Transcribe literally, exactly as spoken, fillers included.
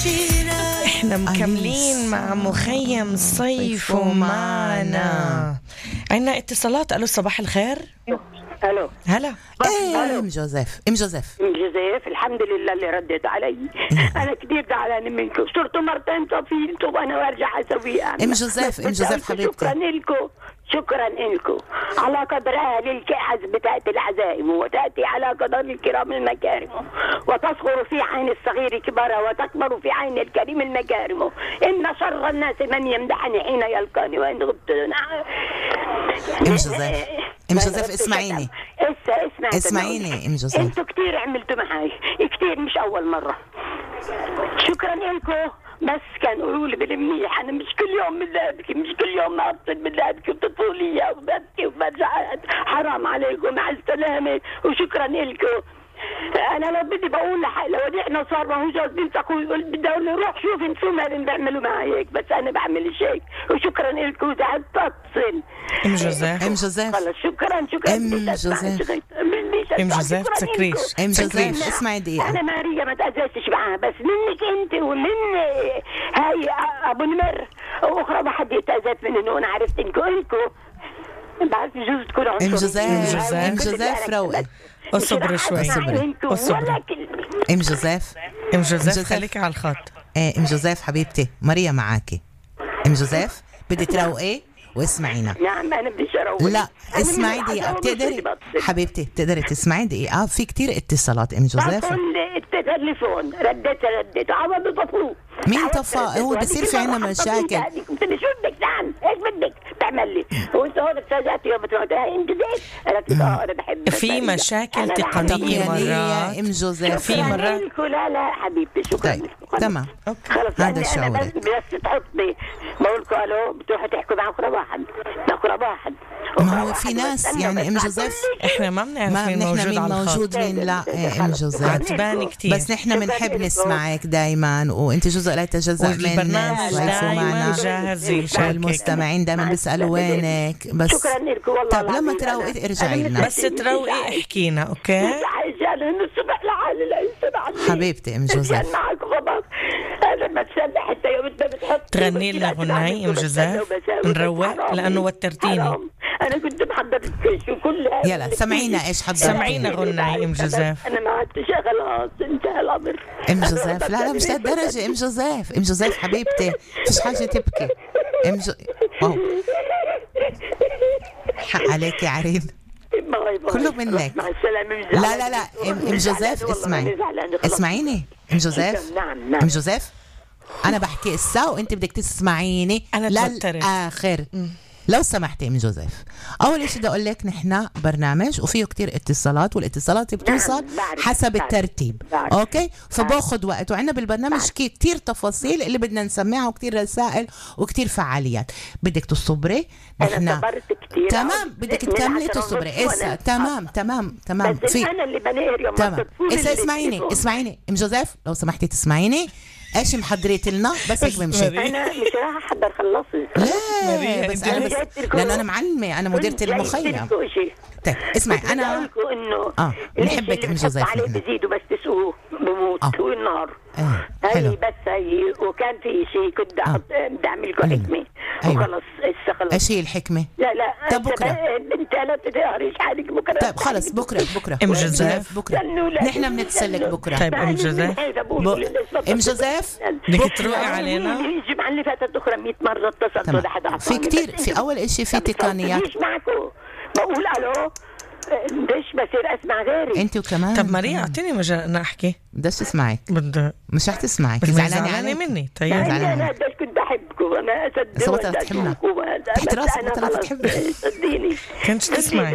احنا مكملين مع مخيم صيف ومعنا عنا اتصالات. الو صباح الخير. الو هلا. ايه ام جوزيف ام جوزيف ام جوزيف الحمد لله اللي ردت علي. انا كثير زعلانه منكم، صرتوا مرتين صفيتوا وانا وارجع اسويها. ام جوزيف ام جوزيف حبيبتي شكرا لكم شكرا لكم على قدر اهل الكأس بتاتي العزائم وتاتي على قدر الكرام المكارم وتصغر في عين الصغير كبارا وتكبر في عين الكريم المكارم. ان شر الناس من يمدحني حين يلقاني وان غبت. ام جوزيف ام جوزيف اسمعيني اسمع اسمعيني ام جوزيف. انتوا كتير عملتوا معي كتير مش اول مره. شكرا لكم. بس كان قولوا لي بالمنيح انا مش كل يوم بدي ابكي، مش كل يوم ما اتصل بدي ابكي وتطلوا لي وببكي وبرجع. حرام عليكم. مع السلامه وشكرا لكم. انا لو بدي بقول لو وديعنا صار ما هو جوز بنت اخوي يقول بدي اقول له روح شوف انتم اللي بيعملوا معي هيك، بس انا بعملش هيك وشكرا لكم. زعلت اتصل ام جوزيف ام جوزيف خلص شكرا شكرا ام جوزيف ام جوزيف تسكريش ام جوزيف اسمعي دقيقه. انا ماريا ما تأذيتش معاها بس منك انت ومن هاي ابو نمر واخرى ما حد يتأذت منه وانا عرفت انكم انكم بعرف يجوز تكونوا ام جوزيف ام جوزيف روقي اصبر شوي اصبري اصبري ام جوزيف ام جوزيف خليكي على الخط. ايه ام جوزيف حبيبتي مريا معاكي. ام جوزيف بدي تروقي واسمعينا. نعم انا بدي اروق. لا اسمعي دقيقه بتقدري حبيبتي بتقدري تسمعي دقيقه. في كتير اتصالات ام جوزيف. التليفون رديت رديت عوض طفلوا. مين طفى؟ هو بصير في عنا مشاكل. قلت لي شو بدك نعم ايش بدك تعمل لي؟ وانت هون بتساعدت يوم بتقعد انت زيت. قالت لي اه انا بحب في مشاكل تقنيه مرات ام جوزيف. في مرات لا لا حبيبتي شكرا. طيب تمام خلص هذا انا شعورك. بس بس تحطني بقول لكم الو بتروحوا تحكوا مع اخرى واحد مع اخرى واحد. ما هو في ناس يعني ام جوزيف احنا ما بنعرف ما مين نحن موجود مين على الخط. موجود مين لا. إيه ام جوزيف عتبان كتير بس نحن بنحب نسمعك دائما وانت جزء لا يتجزأ من البرنامج دائما جاهز يشاركك. والمستمعين دائما بيسألوا وينك. بس شكرا لكم والله. طب لما تروقي ارجعي لنا. بس تروقي احكينا اوكي عايشة من الصبح لحالي لا حبيبتي ام جوزيف. معك خلاص انا ما تسلح حتى يوم انت بتحط تغني لنا غناي ام جوزيف نروق لانه وترتيني. انا كنت محضر الكيش وكل يلا سمعينا ايش حضرتي. سمعينا غناي ام جوزيف. انا ما عدتش خلاص انتهى الامر. ام جوزيف لا لا مش لهالدرجه. ام جوزيف ام جوزيف حبيبتي فيش حاجه تبكي. ام جو أوه. حق عليك يا عرين كله منك. مع السلامه. لا لا لا ام جوزيف اسمعي اسمعيني ام جوزيف. نعم نعم ام جوزيف انا بحكي اسا وانت بدك تسمعيني للاخر لو سمحتي ام جوزيف. اول شيء بدي اقول لك نحن برنامج وفيه كتير اتصالات والاتصالات بتوصل حسب الترتيب اوكي فباخذ وقت وعندنا بالبرنامج كتير تفاصيل اللي بدنا نسمعها وكتير رسائل وكتير فعاليات. بدك تصبري نحن تمام بدك تكملي تصبري اسا تمام تمام تمام في انا اللي بنقر يوم تمام اسا اسمعيني اسمعيني ام جوزيف لو سمحتي تسمعيني ايش محضريت لنا بس هيك بمشي. انا مش راح احضر خلصي. لا بس انا بس لانه انا معلمه انا مديرة المخيم. طيب اسمعي انا انه اه بنحبك ام جوزيف. عليه بزيدوا بس تسووه بموت آه. طول النهار. آه. هي بس هي وكان في شيء كنت بدي اعمل لكم حكمه وخلص هسه خلص. ايش هي الحكمه؟ لا لا طب بكره انت لا تداريش حالك بكره. طيب خلص بكره بكره ام جوزيف بكره نحن بنتسلك بكره. طيب ام جوزيف ام جوزيف بدك تروقي علينا. الجمعه اللي فاتت اخرى مية مره اتصلت ولا حدا في كتير في اول شيء في تقنيات. مش معكم بقول الو ليش بصير اسمع غيري انت وكمان. طب ماريا اعطيني مجال انا احكي. بديش اسمعك بدي مش رح تسمعك. زعلانه مني. طيب انا قديش كنت احبكم انا بس بطلت تحبنا تحت راسك بطلت تحبك صدقيني كنت تسمعي